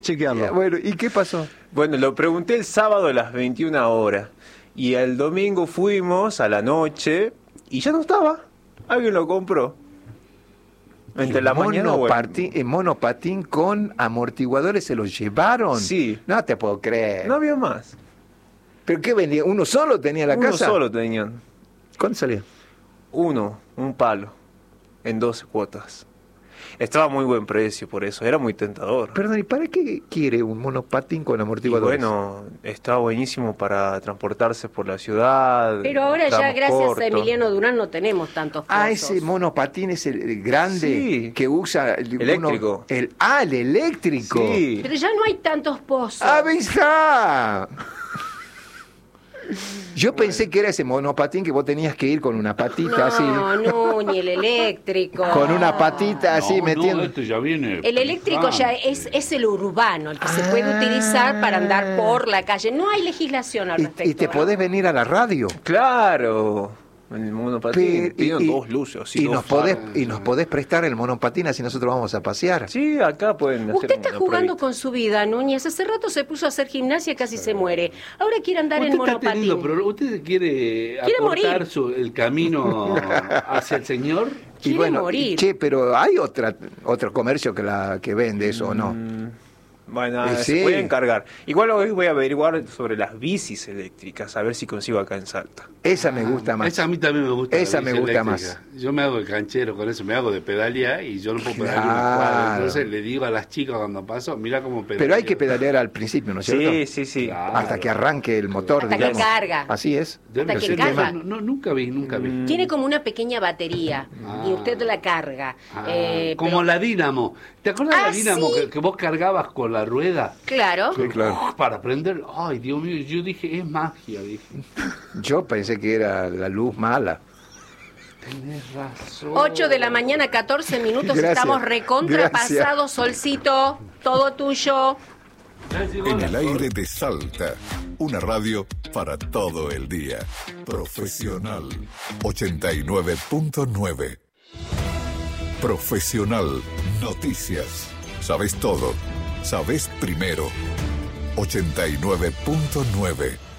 chequearlo. Bueno, ¿y qué pasó? Bueno, lo pregunté el sábado a las 21 horas. Y el domingo fuimos a la noche y ya no estaba. Alguien lo compró. Entre la mañana, monopatín con amortiguadores se los llevaron. Sí. No te puedo creer. No había más. ¿Pero qué vendía? ¿Uno solo tenía la casa? Uno solo tenían. ¿Cuánto salía? Un palo, en 12 cuotas. Estaba a muy buen precio por eso, era muy tentador. Perdón, ¿y para qué quiere un monopatín con Y amortiguadores? bueno, está buenísimo para transportarse por la ciudad. Pero ahora ya tramos gracias cortos. a Emiliano Durán no tenemos tantos pozos. Ese monopatín es el grande Sí. que usa... Eléctrico. El eléctrico. Sí. Pero ya no hay tantos pozos. ¡Avisa! Yo pensé que era ese monopatín que vos tenías que ir con una patita así. No, ni el eléctrico. Con una patita así metiendo. No, esto ya viene. El eléctrico ya es el urbano, el que se puede utilizar para andar por la calle. No hay legislación al respecto. Y te ¿no? podés venir a la radio. Claro. En el monopatín tienen dos luces. Así, y dos nos podés prestar el monopatín así nosotros vamos a pasear. Sí, acá pueden hacer Usted está una jugando pruebita. con su vida, Núñez. Hace rato se puso a hacer gimnasia y casi se muere. Ahora quiere andar en Usted está monopatín. teniendo problemas. ¿Usted quiere acortar el camino hacia el Señor? Quiere morir. Pero hay otro comercio que vende eso o no. Bueno, Sí. se puede encargar. Igual hoy voy a averiguar sobre las bicis eléctricas, a ver si consigo acá en Salta. Esa me gusta más. Esa a mí también me gusta. Esa la bici me gusta eléctrica. Yo me hago el canchero con eso, me hago de pedalear y yo no puedo pedalear Claro. una cuadra. Entonces le digo a las chicas cuando paso, mira cómo pedaleo. Pero hay que pedalear al principio, ¿no es cierto? Sí. Claro. Hasta que arranque el motor, Hasta que digamos. carga. Así es. Debe hasta que ser carga. nunca vi. Tiene como una pequeña batería y usted la carga. Como pero- la dínamo. ¿Te acuerdas de la dínamo sí. que vos cargabas con la rueda? Claro. Sí, claro. Para prender. Ay, Dios mío, yo dije, es magia, dije. Yo pensé que era la luz mala. Tenés razón. 8 de la mañana, 14 minutos. Gracias. Estamos recontrapasados, Solcito. Todo tuyo. En el aire de Salta, una radio para todo el día. Profesional 89.9. Profesional Noticias. Sabes todo. Sabes primero. 89.9.